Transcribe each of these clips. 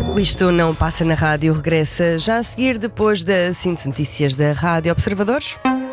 O Isto Não Passa na Rádio regressa já a seguir, depois da síntese de notícias da Rádio Observador.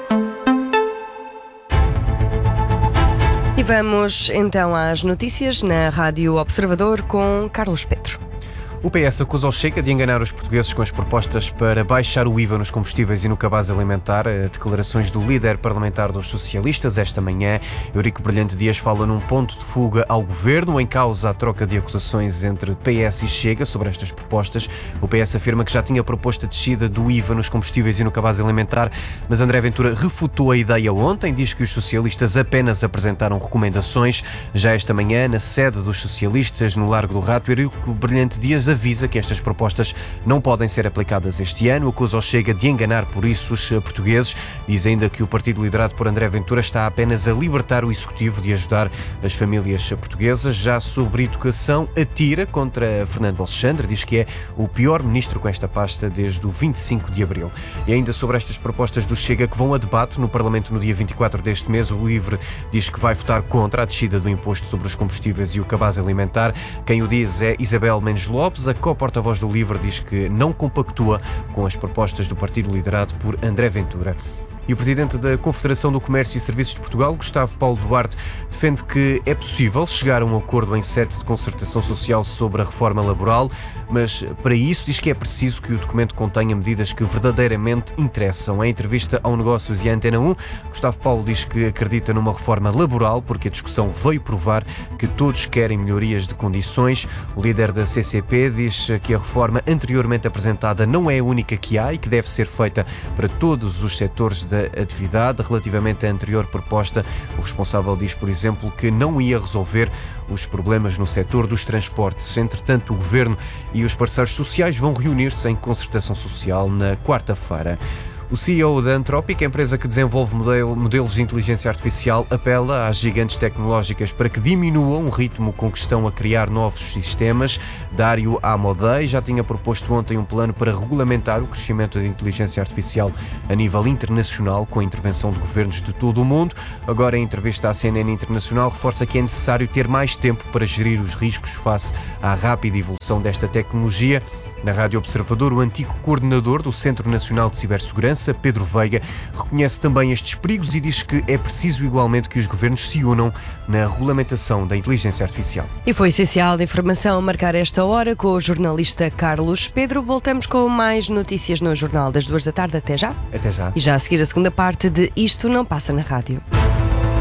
E vamos então às notícias na Rádio Observador com Carlos Pedro. O PS acusa o Chega de enganar os portugueses com as propostas para baixar o IVA nos combustíveis e no cabaz alimentar. Declarações do líder parlamentar dos socialistas esta manhã. Eurico Brilhante Dias fala num ponto de fuga ao governo, em causa a troca de acusações entre PS e Chega sobre estas propostas. O PS afirma que já tinha proposto a descida do IVA nos combustíveis e no cabaz alimentar, mas André Ventura refutou a ideia ontem, diz que os socialistas apenas apresentaram recomendações. Já esta manhã, na sede dos socialistas, no Largo do Rato, Eurico Brilhante Dias avisa que estas propostas não podem ser aplicadas este ano, acusa o Chega de enganar por isso os portugueses. Diz ainda que o partido liderado por André Ventura está apenas a libertar o Executivo de ajudar as famílias portuguesas. Já sobre educação, atira contra Fernando Alexandre, diz que é o pior ministro com esta pasta desde o 25 de abril. E ainda sobre estas propostas do Chega que vão a debate no Parlamento no dia 24 deste mês, o LIVRE diz que vai votar contra a descida do imposto sobre os combustíveis e o cabaz alimentar. Quem o diz é Isabel Mendes Lopes. A co-porta-voz do LIVRE diz que não compactua com as propostas do partido liderado por André Ventura. E o presidente da Confederação do Comércio e Serviços de Portugal, Gustavo Paulo Duarte, defende que é possível chegar a um acordo em sede de concertação social sobre a reforma laboral, mas para isso diz que é preciso que o documento contenha medidas que verdadeiramente interessam. Em entrevista ao Negócios e à Antena 1, Gustavo Paulo diz que acredita numa reforma laboral porque a discussão veio provar que todos querem melhorias de condições. O líder da CCP diz que a reforma anteriormente apresentada não é a única que há e que deve ser feita para todos os setores da atividade. Relativamente à anterior proposta, o responsável diz, por exemplo, que não ia resolver os problemas no setor dos transportes. Entretanto, o Governo e os parceiros sociais vão reunir-se em concertação social na quarta-feira. O CEO da Anthropic, a empresa que desenvolve modelos de inteligência artificial, apela às gigantes tecnológicas para que diminuam o ritmo com que estão a criar novos sistemas. Dario Amodei já tinha proposto ontem um plano para regulamentar o crescimento da inteligência artificial a nível internacional, com a intervenção de governos de todo o mundo. Agora, em entrevista à CNN Internacional, reforça que é necessário ter mais tempo para gerir os riscos face à rápida evolução desta tecnologia. Na Rádio Observador, o antigo coordenador do Centro Nacional de Cibersegurança, Pedro Veiga, reconhece também estes perigos e diz que é preciso igualmente que os governos se unam na regulamentação da inteligência artificial. E foi essencial a informação a marcar esta hora com o jornalista Carlos Pedro. Voltamos com mais notícias no Jornal das 2 da tarde. Até já. Até já. E já a seguir a segunda parte de Isto Não Passa na Rádio.